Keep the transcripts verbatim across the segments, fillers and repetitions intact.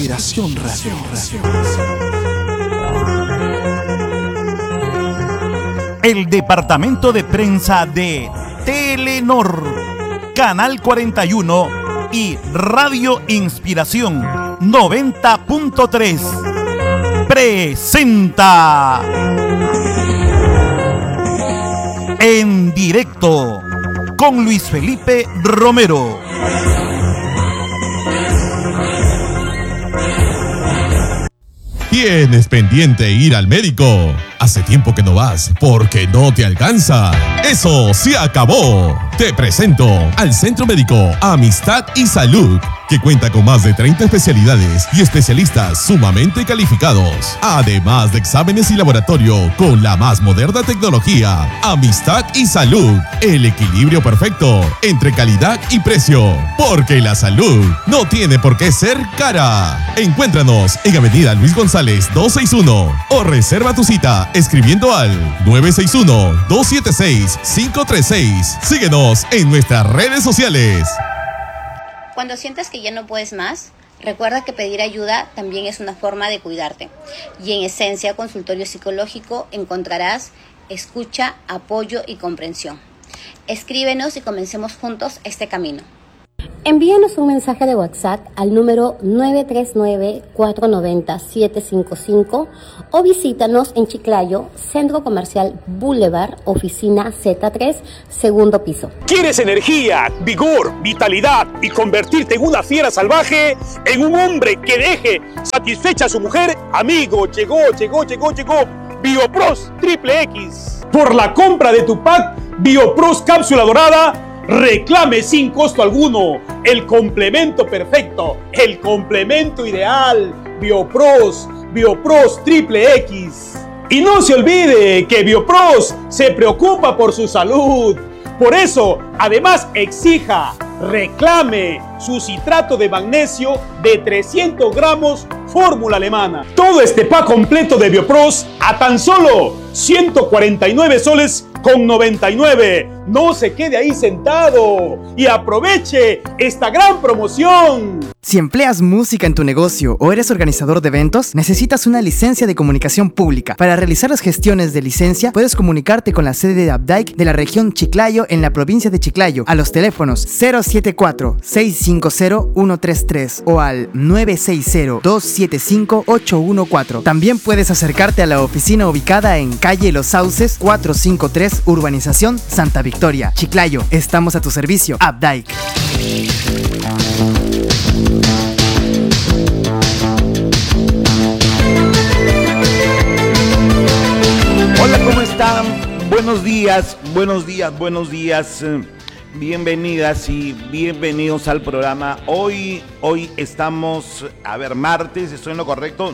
Inspiración Radio. El departamento de prensa de Telenor, Canal cuarenta y uno y Radio Inspiración noventa punto tres presenta En Directo con Luis Felipe Romero. ¿Tienes pendiente ir al médico? Hace tiempo que no vas porque no te alcanza. ¡Eso se acabó! Te presento al Centro Médico Amistad y Salud, que cuenta con más de treinta especialidades y especialistas sumamente calificados. Además de exámenes y laboratorio con la más moderna tecnología. Amistad y Salud, el equilibrio perfecto entre calidad y precio. Porque la salud no tiene por qué ser cara. Encuéntranos en Avenida Luis González doscientos sesenta y uno o reserva tu cita escribiendo al nueve seis uno, dos siete seis, cinco tres seis. Síguenos en nuestras redes sociales. Cuando sientas que ya no puedes más, recuerda que pedir ayuda también es una forma de cuidarte. Y en Esencia Consultorio Psicológico encontrarás escucha, apoyo y comprensión. Escríbenos y comencemos juntos este camino. Envíanos un mensaje de WhatsApp al número nueve tres nueve, cuatro nueve cero, siete cinco cinco o visítanos en Chiclayo, Centro Comercial Boulevard, oficina Z tres, segundo piso. ¿Quieres energía, vigor, vitalidad y convertirte en una fiera salvaje? ¿En un hombre que deje satisfecha a su mujer? Amigo, llegó, llegó, llegó, llegó Biopros Triple X. Por la compra de tu pack Biopros Cápsula Dorada, reclame sin costo alguno el complemento perfecto, el complemento ideal, Biopros, Biopros Triple X. Y no se olvide que Biopros se preocupa por su salud. Por eso, además, exija, reclame su citrato de magnesio de trescientos gramos, fórmula alemana. Todo este pack completo de Biopros a tan solo ciento cuarenta y nueve soles con noventa y nueve. No se quede ahí sentado y aproveche esta gran promoción. Si empleas música en tu negocio o eres organizador de eventos, necesitas una licencia de comunicación pública. Para realizar las gestiones de licencia, puedes comunicarte con la sede de Abdaic de la región Chiclayo en la provincia de Chiclayo a los teléfonos cero siete cuatro, seis cinco cero, uno tres tres o al nueve seis cero, dos siete cinco, ocho uno cuatro. También puedes acercarte a la oficina ubicada en calle Los Sauces cuatrocientos cincuenta y tres, Urbanización Santa Victoria, Chiclayo. Estamos a tu servicio, Abdaic. Hola, ¿cómo están? Buenos días, buenos días, buenos días. Bienvenidas y bienvenidos al programa. Hoy, hoy estamos, a ver, martes, ¿estoy en lo correcto?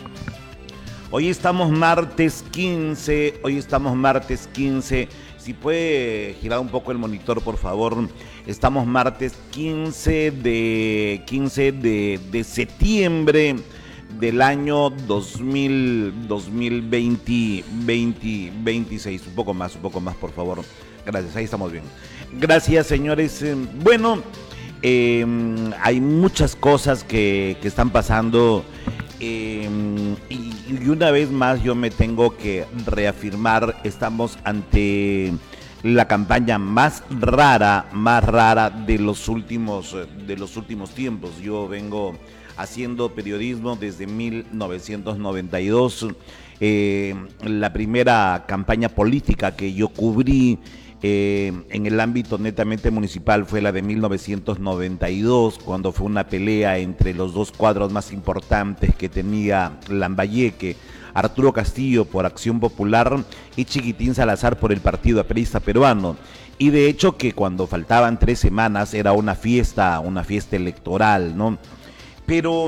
Hoy estamos martes quince, hoy estamos martes quince. Si puede girar un poco el monitor, por favor. Estamos martes quince de, quince de, de septiembre del año dos mil, dos mil veinte, veinte, veintiséis. Un poco más, un poco más, por favor. Gracias, ahí estamos bien. Gracias, señores. Bueno, eh, hay muchas cosas que, que están pasando. Eh, y, y una vez más yo me tengo que reafirmar, estamos ante la campaña más rara, más rara de los últimos, de los últimos tiempos. Yo vengo haciendo periodismo desde mil novecientos noventa y dos. Eh, la primera campaña política que yo cubrí Eh, en el ámbito netamente municipal fue la de mil novecientos noventa y dos, cuando fue una pelea entre los dos cuadros más importantes que tenía Lambayeque, Arturo Castillo por Acción Popular y Chiquitín Salazar por el Partido Aprista Peruano. Y de hecho que cuando faltaban tres semanas era una fiesta, una fiesta electoral, ¿no? Pero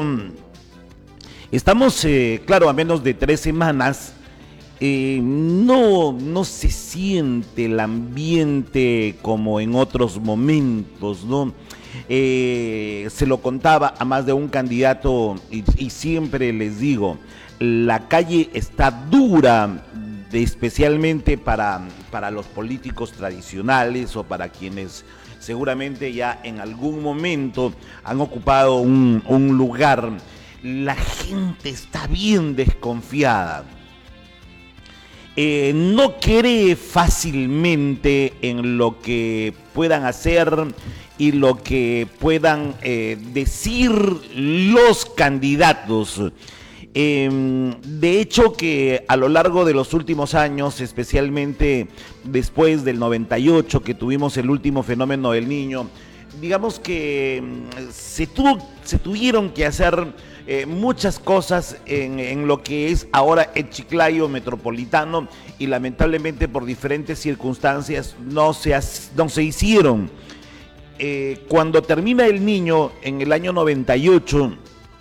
estamos, eh, claro, a menos de tres semanas. Eh, no, no se siente el ambiente como en otros momentos, ¿no? Eh, se lo contaba a más de un candidato y, y siempre les digo, la calle está dura, de, especialmente para, para los políticos tradicionales o para quienes seguramente ya en algún momento han ocupado un, un lugar. la gente está bien desconfiada. Eh, no cree fácilmente en lo que puedan hacer y lo que puedan eh, decir los candidatos. Eh, de hecho que a lo largo de los últimos años, especialmente después del noventa y ocho, que tuvimos el último fenómeno del Niño, digamos que se, tuvo, se tuvieron que hacer eh, muchas cosas en, en lo que es ahora el Chiclayo metropolitano, y lamentablemente por diferentes circunstancias no se, no se hicieron. Eh, cuando termina el Niño en el año noventa y ocho,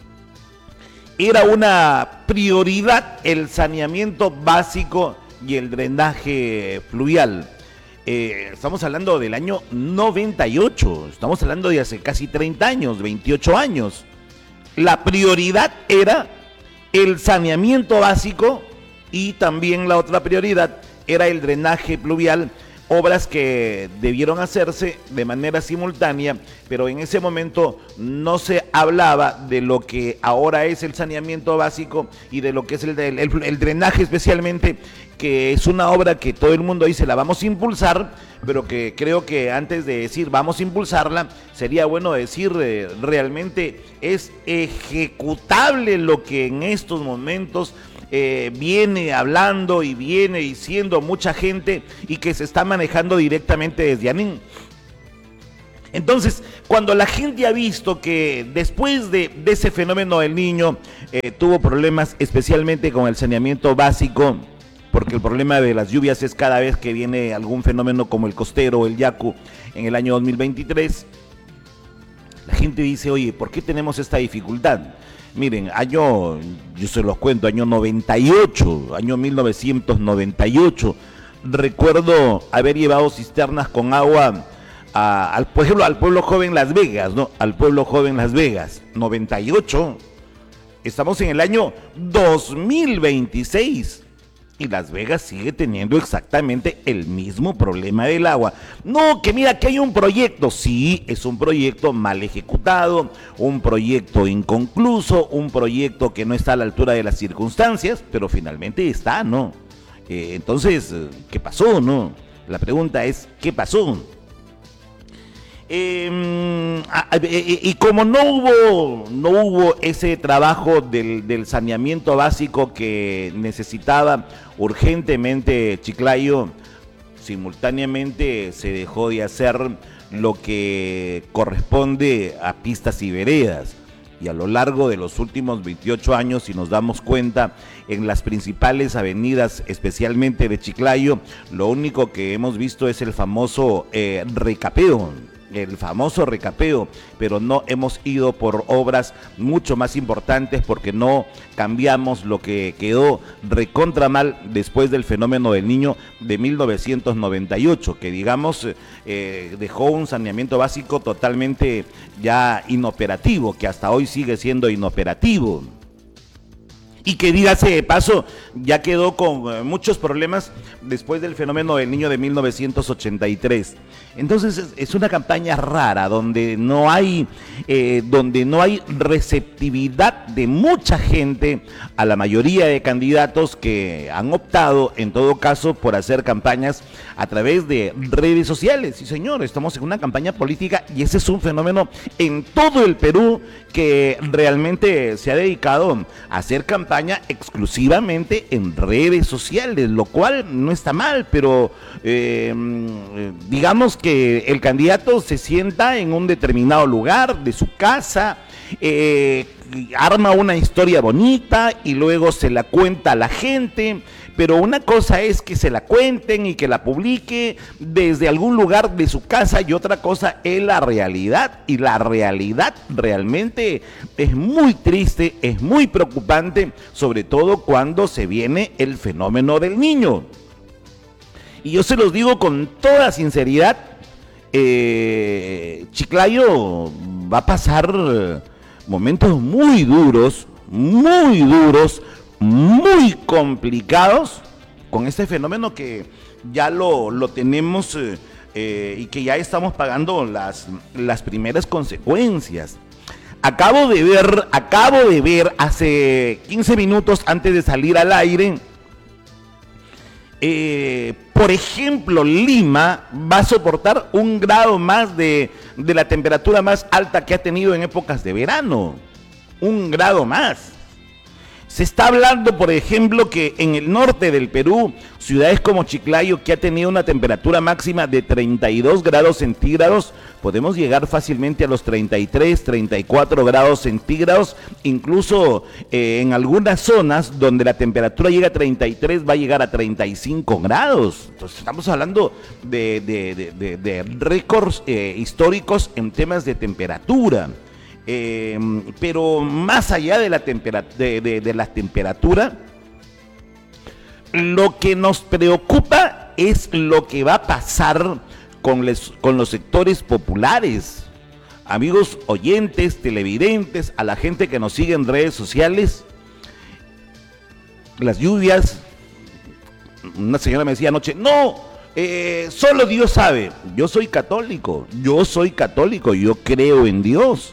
era una prioridad el saneamiento básico y el drenaje fluvial. Eh, estamos hablando del año noventa y ocho, estamos hablando de hace casi treinta años, veintiocho años. La prioridad era el saneamiento básico y también la otra prioridad era el drenaje pluvial, obras que debieron hacerse de manera simultánea, pero en ese momento no se hablaba de lo que ahora es el saneamiento básico y de lo que es el, el, el drenaje especialmente, que es una obra que todo el mundo dice la vamos a impulsar, pero que creo que antes de decir vamos a impulsarla, sería bueno decir eh, realmente es ejecutable lo que en estos momentos Eh, viene hablando y viene diciendo mucha gente y que se está manejando directamente desde ANIN. Entonces, cuando la gente ha visto que después de, de ese fenómeno del Niño eh, tuvo problemas especialmente con el saneamiento básico, porque el problema de las lluvias es cada vez que viene algún fenómeno como el costero o el Yaku en el año dos mil veintitrés, la gente dice, oye, ¿por qué tenemos esta dificultad? Miren, año, yo se los cuento, año noventa y ocho, año mil novecientos noventa y ocho, recuerdo haber llevado cisternas con agua a, al pueblo, al pueblo joven Las Vegas, ¿no? Al pueblo joven Las Vegas, noventa y ocho, estamos en el año dos mil veintiséis. Y Las Vegas sigue teniendo exactamente el mismo problema del agua. No, que mira que hay un proyecto. Sí, es un proyecto mal ejecutado, un proyecto inconcluso, un proyecto que no está a la altura de las circunstancias, pero finalmente está, ¿no? Eh, entonces, ¿qué pasó, no? La pregunta es, ¿qué pasó? Eh, y como no hubo, no hubo ese trabajo del, del saneamiento básico que necesitaba urgentemente Chiclayo, simultáneamente se dejó de hacer lo que corresponde a pistas y veredas. Y a lo largo de los últimos veintiocho años, si nos damos cuenta, en las principales avenidas, especialmente de Chiclayo, lo único que hemos visto es el famoso eh, recapeo. el famoso recapeo, pero no hemos ido por obras mucho más importantes porque no cambiamos lo que quedó recontra mal después del fenómeno del Niño de mil novecientos noventa y ocho, que digamos eh, dejó un saneamiento básico totalmente ya inoperativo, que hasta hoy sigue siendo inoperativo. Y que dígase de paso, ya quedó con eh, muchos problemas después del fenómeno del Niño de mil novecientos ochenta y tres. Entonces es, es una campaña rara donde no hay eh, donde no hay receptividad de mucha gente a la mayoría de candidatos que han optado en todo caso por hacer campañas a través de redes sociales. Sí, señor, estamos en una campaña política y ese es un fenómeno en todo el Perú que realmente se ha dedicado a hacer campaña exclusivamente en redes sociales, lo cual no está mal, pero eh, digamos que el candidato se sienta en un determinado lugar de su casa, eh, arma una historia bonita y luego se la cuenta a la gente. Pero una cosa es que se la cuenten y que la publique desde algún lugar de su casa y otra cosa es la realidad. Y la realidad realmente es muy triste, es muy preocupante, sobre todo cuando se viene el fenómeno del Niño. Y yo se los digo con toda sinceridad, eh, Chiclayo va a pasar momentos muy duros, muy duros, muy complicados con este fenómeno que ya lo, lo tenemos eh, eh, y que ya estamos pagando las, las primeras consecuencias. acabo de ver, acabo de ver hace quince minutos antes de salir al aire, eh, por ejemplo, Lima va a soportar un grado más de, de la temperatura más alta que ha tenido en épocas de verano. Un grado más. Se está hablando, por ejemplo, que en el norte del Perú, ciudades como Chiclayo, que ha tenido una temperatura máxima de treinta y dos grados centígrados, podemos llegar fácilmente a los treinta y tres, treinta y cuatro grados centígrados, incluso eh, en algunas zonas donde la temperatura llega a treinta y tres, va a llegar a treinta y cinco grados. Entonces estamos hablando de, de, de, de, de récords eh, históricos en temas de temperatura. Eh, pero más allá de la, tempera de, de, de la temperatura, lo que nos preocupa es lo que va a pasar con, les, con los sectores populares. Amigos oyentes, televidentes, a la gente que nos sigue en redes sociales, las lluvias, una señora me decía anoche, no, eh, solo Dios sabe. Yo soy católico, yo soy católico, yo creo en Dios.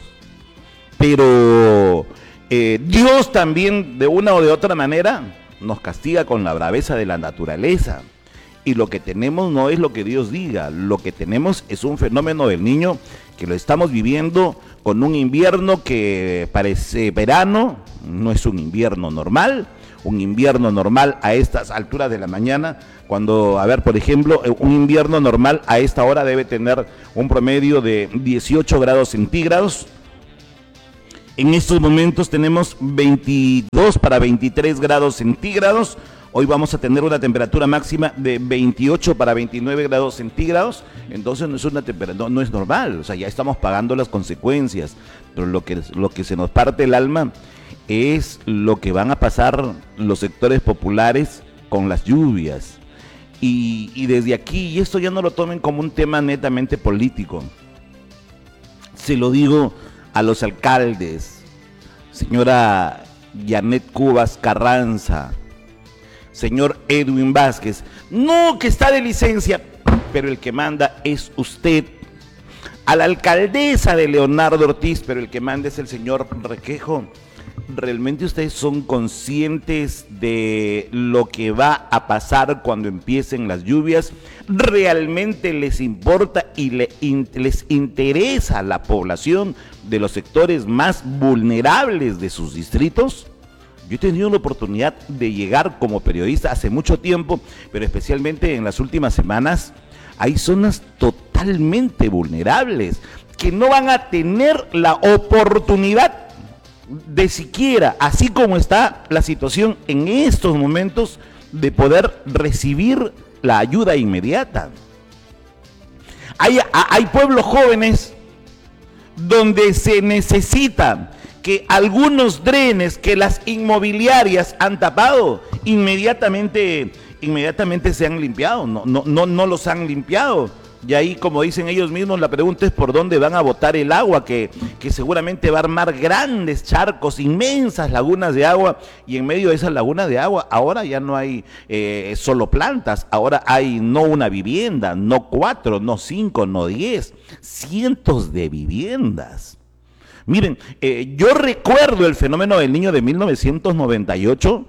Pero eh, Dios también, de una o de otra manera, nos castiga con la braveza de la naturaleza. Y lo que tenemos no es lo que Dios diga, lo que tenemos es un fenómeno del Niño que lo estamos viviendo con un invierno que parece verano, no es un invierno normal, un invierno normal a estas alturas de la mañana, cuando, a ver, por ejemplo, un invierno normal a esta hora debe tener un promedio de dieciocho grados centígrados. En estos momentos tenemos veintidós para veintitrés grados centígrados. Hoy vamos a tener una temperatura máxima de veintiocho para veintinueve grados centígrados. Entonces no es una temperatura, no, no es normal. O sea, ya estamos pagando las consecuencias. Pero lo que, lo que se nos parte el alma es lo que van a pasar los sectores populares con las lluvias. Y, y desde aquí, y esto ya no lo tomen como un tema netamente político, se lo digo a los alcaldes, señora Janet Cubas Carranza, señor Edwin Vázquez, no, que está de licencia, pero el que manda es usted. A la alcaldesa de Leonardo Ortiz, pero el que manda es el señor Requejo. ¿Realmente ustedes son conscientes de lo que va a pasar cuando empiecen las lluvias? ¿Realmente les importa y le, in, les interesa la población de los sectores más vulnerables de sus distritos? Yo he tenido la oportunidad de llegar como periodista hace mucho tiempo, pero especialmente en las últimas semanas, hay zonas totalmente vulnerables que no van a tener la oportunidad de siquiera, así como está la situación en estos momentos, de poder recibir la ayuda inmediata. Hay, hay pueblos jóvenes donde se necesita que algunos drenes que las inmobiliarias han tapado, inmediatamente, inmediatamente se han limpiado, no, no, no, no los han limpiado. Y ahí, como dicen ellos mismos, la pregunta es por dónde van a botar el agua, que, que seguramente va a armar grandes charcos, inmensas lagunas de agua, y en medio de esas lagunas de agua ahora ya no hay eh, solo plantas, ahora hay no una vivienda, no cuatro, no cinco, no diez, cientos de viviendas. Miren, eh, yo recuerdo el fenómeno del Niño de mil novecientos noventa y ocho.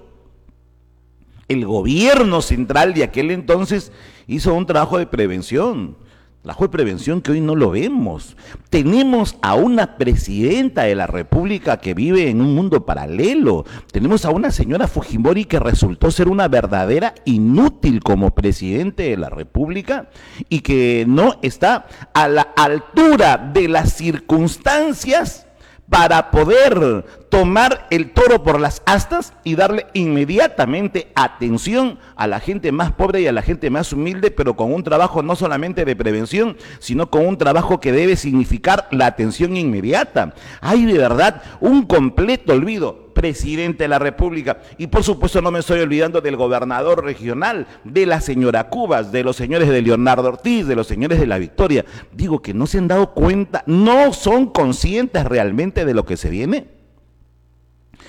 El gobierno central de aquel entonces hizo un trabajo de prevención, trabajo de prevención que hoy no lo vemos. Tenemos a una presidenta de la República que vive en un mundo paralelo. Tenemos a una señora Fujimori que resultó ser una verdadera inútil como presidente de la República y que no está a la altura de las circunstancias para poder tomar el toro por las astas y darle inmediatamente atención a la gente más pobre y a la gente más humilde, pero con un trabajo no solamente de prevención, sino con un trabajo que debe significar la atención inmediata. Hay de verdad un completo olvido. Presidente de la República, y por supuesto no me estoy olvidando del gobernador regional, de la señora Cubas, de los señores de Leonardo Ortiz, de los señores de La Victoria. Digo que no se han dado cuenta, no son conscientes realmente de lo que se viene.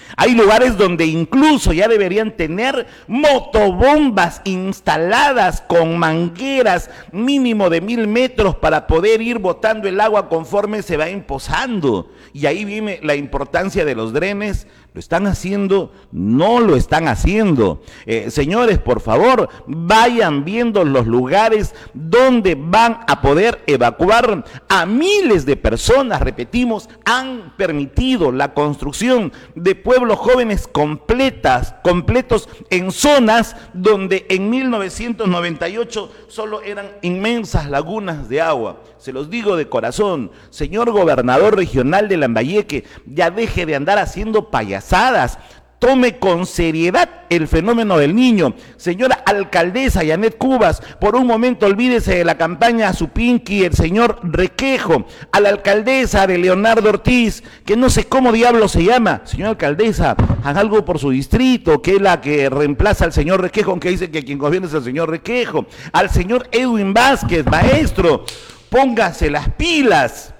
Hay lugares donde incluso ya deberían tener motobombas instaladas con mangueras mínimo de mil metros para poder ir botando el agua conforme se va empozando. Y ahí viene la importancia de los drenes. ¿Lo están haciendo? No lo están haciendo. Eh, señores, por favor, vayan viendo los lugares donde van a poder evacuar a miles de personas. Repetimos, han permitido la construcción de pueblos jóvenes completas, completos en zonas donde en mil novecientos noventa y ocho solo eran inmensas lagunas de agua. Se los digo de corazón, señor gobernador regional de Lambayeque, ya deje de andar haciendo payasadas. Tome con seriedad el fenómeno del niño. Señora alcaldesa Yanet Cubas, por un momento olvídese de la campaña Supinqui, el señor Requejo. A la alcaldesa de Leonardo Ortiz, que no sé cómo diablo se llama. Señora alcaldesa, haga algo por su distrito, que es la que reemplaza al señor Requejo, aunque dice que quien gobierna es el señor Requejo. Al señor Edwin Vázquez, maestro, póngase las pilas.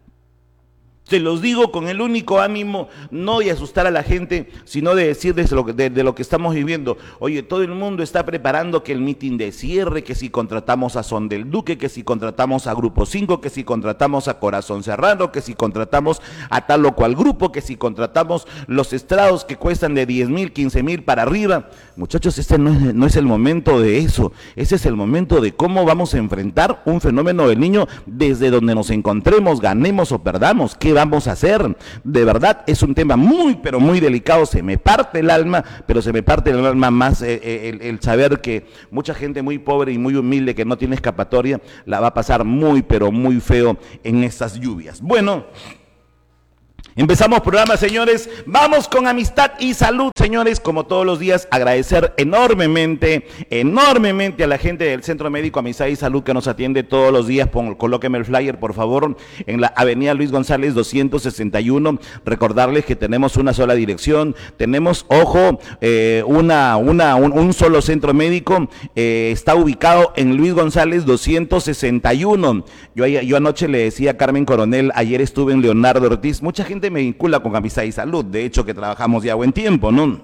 Se los digo con el único ánimo, no de asustar a la gente, sino de decirles de lo, que, de, de lo que estamos viviendo. Oye, todo el mundo está preparando que el mitin de cierre, que si contratamos a Son del Duque, que si contratamos a Grupo cinco, que si contratamos a Corazón Serrano, que si contratamos a tal o cual grupo, que si contratamos los estrados que cuestan de diez mil, quince mil para arriba. Muchachos, este no es, no es el momento de eso. Ese es el momento de cómo vamos a enfrentar un fenómeno del niño desde donde nos encontremos, ganemos o perdamos. ¿Qué vamos a hacer? De verdad, es un tema muy, pero muy delicado. Se me parte el alma, pero se me parte el alma más eh, el, el saber que mucha gente muy pobre y muy humilde que no tiene escapatoria la va a pasar muy, pero muy feo en estas lluvias. Bueno, empezamos programa, señores. Vamos con amistad y salud, señores. Como todos los días, agradecer enormemente, enormemente a la gente del Centro Médico Amistad y Salud que nos atiende todos los días. Pon, colóqueme el flyer, por favor, en la avenida Luis González doscientos sesenta y uno. Recordarles que tenemos una sola dirección. Tenemos, ojo, eh, una, una, un, un solo centro médico. Eh, está ubicado en Luis González doscientos sesenta y uno. Yo, yo anoche le decía a Carmen Coronel, ayer estuve en Leonardo Ortiz. Mucha gente me vincula con Amistad y Salud, de hecho que trabajamos ya buen tiempo, ¿no?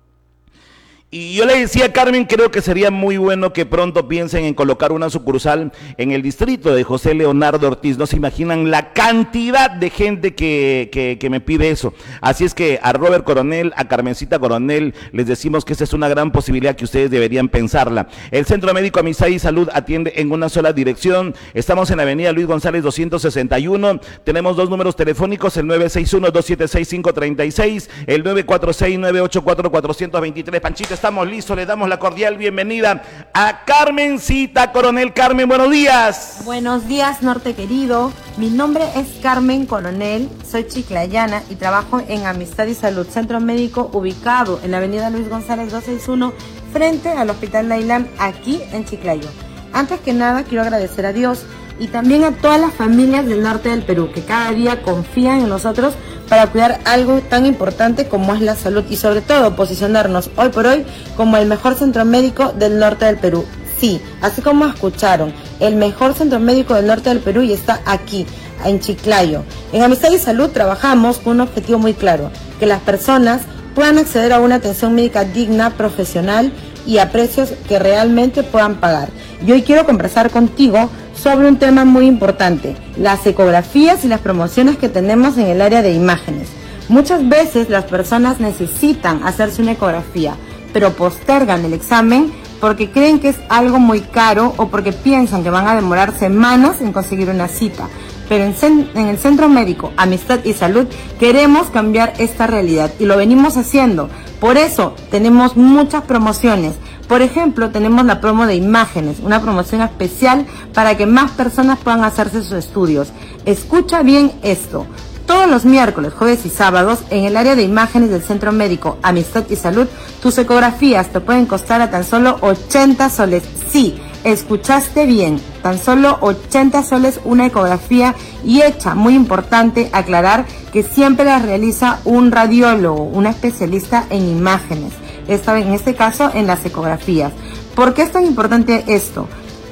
Y yo le decía a Carmen, creo que sería muy bueno que pronto piensen en colocar una sucursal en el distrito de José Leonardo Ortiz. No se imaginan la cantidad de gente que, que, que me pide eso. Así es que a Robert Coronel, a Carmencita Coronel, les decimos que esa es una gran posibilidad que ustedes deberían pensarla. El Centro Médico Amistad y Salud atiende en una sola dirección. Estamos en la avenida Luis González doscientos sesenta y uno. Tenemos dos números telefónicos, el nueve seis uno, dos siete seis, cinco tres seis, el nueve cuatro seis, nueve ocho cuatro, cuatro dos tres. Panchita, estamos listos, le damos la cordial bienvenida a Carmencita Coronel. Carmen, buenos días. Buenos días, norte querido. Mi nombre es Carmen Coronel, soy chiclayana y trabajo en Amistad y Salud, centro médico ubicado en la avenida Luis González doscientos sesenta y uno, frente al Hospital Nailam, aquí en Chiclayo. Antes que nada, quiero agradecer a Dios y también a todas las familias del norte del Perú que cada día confían en nosotros para cuidar algo tan importante como es la salud y sobre todo posicionarnos hoy por hoy como el mejor centro médico del norte del Perú. Sí, así como escucharon, el mejor centro médico del norte del Perú y está aquí, en Chiclayo. En Amistad y Salud trabajamos con un objetivo muy claro, que las personas puedan acceder a una atención médica digna, profesional y a precios que realmente puedan pagar. Y hoy quiero conversar contigo sobre un tema muy importante, las ecografías y las promociones que tenemos en el área de imágenes. Muchas veces las personas necesitan hacerse una ecografía, pero postergan el examen porque creen que es algo muy caro o porque piensan que van a demorar semanas en conseguir una cita. Pero en, en el Centro Médico Amistad y Salud queremos cambiar esta realidad y lo venimos haciendo. Por eso tenemos muchas promociones. Por ejemplo, tenemos la promo de imágenes, una promoción especial para que más personas puedan hacerse sus estudios. Escucha bien esto. Todos los miércoles, jueves y sábados, en el área de imágenes del Centro Médico Amistad y Salud, tus ecografías te pueden costar a tan solo ochenta soles. Sí, escuchaste bien, tan solo ochenta soles una ecografía y hecha, muy importante aclarar que siempre la realiza un radiólogo, una especialista en imágenes. Esta, en este caso en las ecografías. ¿Por qué es tan importante esto?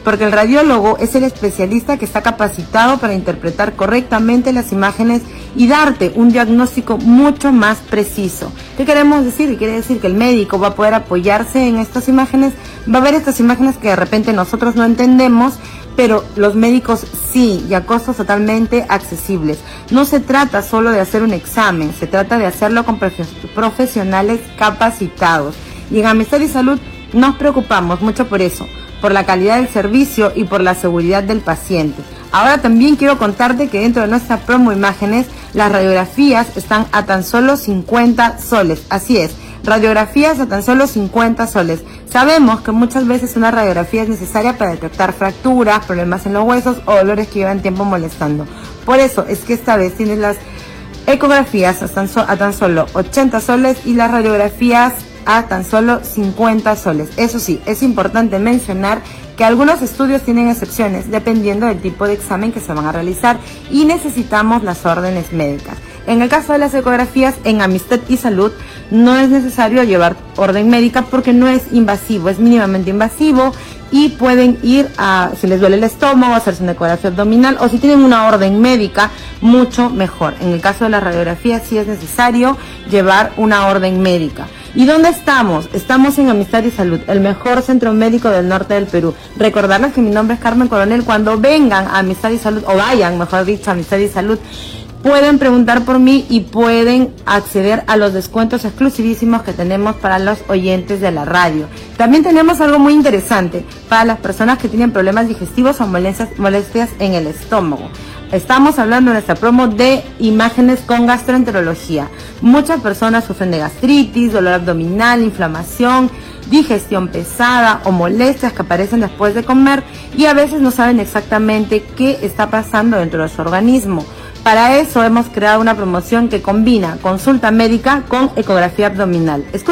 porque el radiólogo es el especialista que está capacitado para interpretar correctamente las imágenes y darte un diagnóstico mucho más preciso. ¿Qué queremos decir? Quiere decir que el médico va a poder apoyarse en estas imágenes, va a ver estas imágenes que de repente nosotros no entendemos, pero los médicos sí, y a costos totalmente accesibles. No se trata solo de hacer un examen, se trata de hacerlo con profesionales capacitados. Y en Amistad y Salud nos preocupamos mucho por eso, por la calidad del servicio y por la seguridad del paciente. Ahora también quiero contarte que dentro de nuestra promo imágenes, las radiografías están a tan solo cincuenta soles. Así es, radiografías a tan solo cincuenta soles. Sabemos que muchas veces una radiografía es necesaria para detectar fracturas, problemas en los huesos o dolores que llevan tiempo molestando. Por eso es que esta vez tienes las ecografías a tan, so- a tan solo ochenta soles y las radiografías a tan solo cincuenta soles. Eso sí, es importante mencionar que algunos estudios tienen excepciones dependiendo del tipo de examen que se van a realizar y necesitamos las órdenes médicas. En el caso de las ecografías, en Amistad y Salud no es necesario llevar orden médica porque no es invasivo, es mínimamente invasivo y pueden ir a, si les duele el estómago, hacerse una ecografía abdominal o si tienen una orden médica, mucho mejor. En el caso de las radiografías sí es necesario llevar una orden médica. ¿Y dónde estamos? Estamos en Amistad y Salud, el mejor centro médico del norte del Perú. Recordarles que mi nombre es Carmen Coronel. Cuando vengan a Amistad y Salud, o vayan, mejor dicho, a Amistad y Salud, pueden preguntar por mí y pueden acceder a los descuentos exclusivísimos que tenemos para los oyentes de la radio. También tenemos algo muy interesante para las personas que tienen problemas digestivos o molestias, molestias en el estómago. Estamos hablando en esta promo de imágenes con gastroenterología. Muchas personas sufren de gastritis, dolor abdominal, inflamación, digestión pesada o molestias que aparecen después de comer y a veces no saben exactamente qué está pasando dentro de su organismo. Para eso hemos creado una promoción que combina consulta médica con ecografía abdominal.